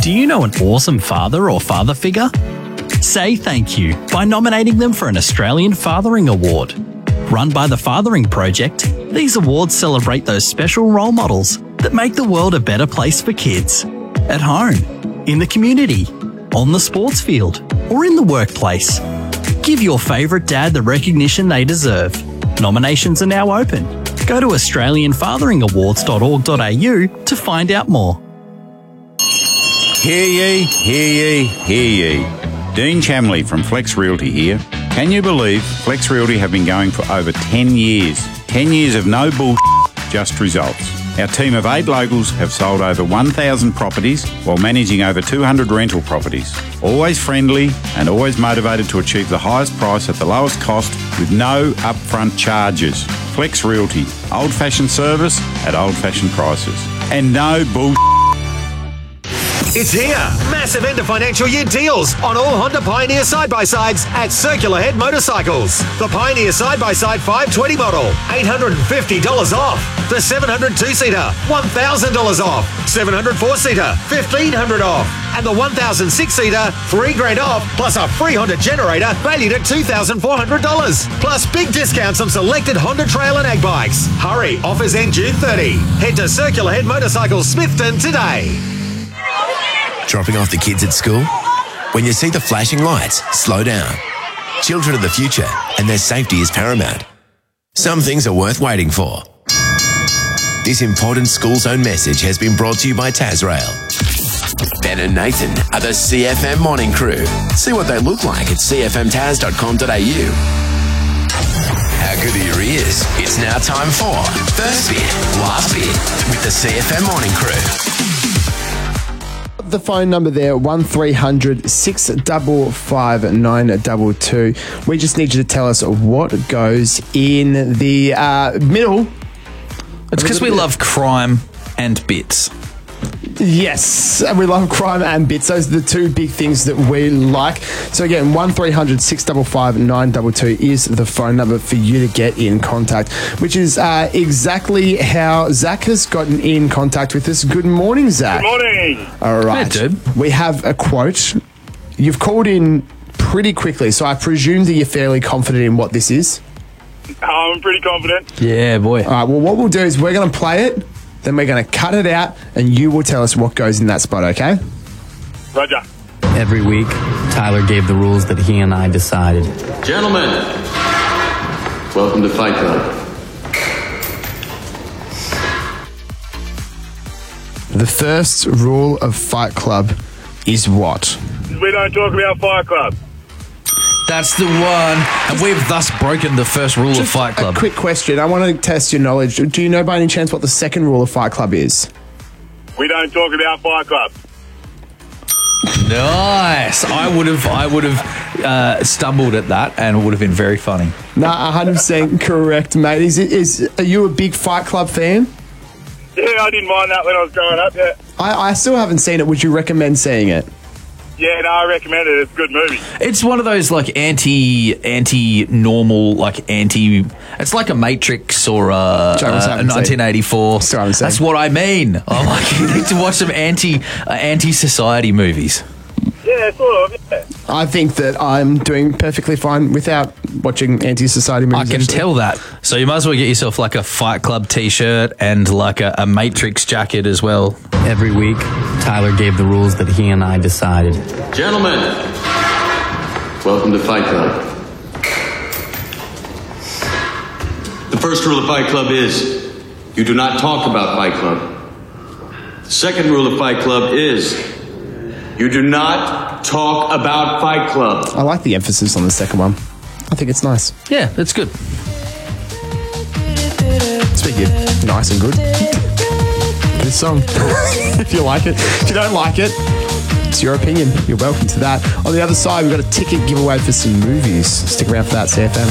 Do you know an awesome father or father figure? Say thank you by nominating them for an Australian Fathering Award. Run by the Fathering Project, these awards celebrate those special role models that make the world a better place for kids. At home, in the community, on the sports field, or in the workplace. Give your favourite dad the recognition they deserve. Nominations are now open. Go to australianfatheringawards.org.au to find out more. Hear ye, hear ye, hear ye. Dean Chamley from Flex Realty here. Can you believe Flex Realty have been going for over 10 years? 10 years of no bullshit, just results. Our team of 8 locals have sold over 1,000 properties while managing over 200 rental properties. Always friendly and always motivated to achieve the highest price at the lowest cost with no upfront charges. Flex Realty, old-fashioned service at old-fashioned prices. And no bullshit. It's here. Massive end of financial year deals on all Honda Pioneer side-by-sides at Circular Head Motorcycles. The Pioneer side-by-side 520 model, $850 off. The 700 two-seater, $1,000 off. 700 four-seater, $1,500 off. And the 1,000 six-seater, $3,000 off, plus a free Honda generator valued at $2,400. Plus big discounts on selected Honda Trail and Ag bikes. Hurry, offers end June 30. Head to Circular Head Motorcycles Smithton today. Dropping off the kids at school? When you see the flashing lights, slow down. Children are the future, and their safety is paramount. Some things are worth waiting for. This important school zone message has been brought to you by Tasrail. Ben and Nathan are the CFM morning crew. See what they look like at cfmtas.com.au. How good are your ears? It's now time for First Bit, Last Bit with the CFM morning crew. The phone number there, 1300 655 922. We just need you to tell us what goes in the middle. It's because we love crime and bits. Yes, and we love crime and bits. Those are the two big things that we like. So again, 1300 655 922 is the phone number for you to get in contact, which is exactly how Zach has gotten in contact with us. Good morning, Zach. Good morning. All right. Hey, dude. We have a quote. You've called in pretty quickly, so I presume that you're fairly confident in what this is. I'm pretty confident. Yeah, boy. All right, well, what we'll do is we're going to play it, then we're going to cut it out, and you will tell us what goes in that spot, okay? Roger. Every week, Tyler gave the rules that he and I decided. Gentlemen, welcome to Fight Club. The first rule of Fight Club is what? We don't talk about Fight Club. That's the one. And we've thus broken the first rule of Fight Club. A quick question. I want to test your knowledge. Do you know by any chance what the second rule of Fight Club is? We don't talk about Fight Club. Nice. I would have stumbled at that, and it would have been very funny. Nah, 100% correct, mate. Are you a big Fight Club fan? Yeah, I didn't mind that when I was growing up, yeah. I still haven't seen it. Would you recommend seeing it? Yeah, no, I recommend it. It's a good movie. It's one of those like anti-normal, like anti. It's like a Matrix or a 1984. That's what I mean. I'm like, you need to watch some anti-society movies. Yeah, sort of. Yeah. I think that I'm doing perfectly fine without watching anti-society movies. I can tell that. So you might as well get yourself like a Fight Club T-shirt and like a Matrix jacket as well. Every week, Tyler gave the rules that he and I decided. Gentlemen, welcome to Fight Club. The first rule of Fight Club is you do not talk about Fight Club. The second rule of Fight Club is you do not talk about Fight Club. I like the emphasis on the second one. I think it's nice. Yeah, it's good. Speaking of nice and good, this song, if you like it. If you don't like it, it's your opinion. You're welcome to that. On the other side, we've got a ticket giveaway for some movies. Stick around for that, CFM.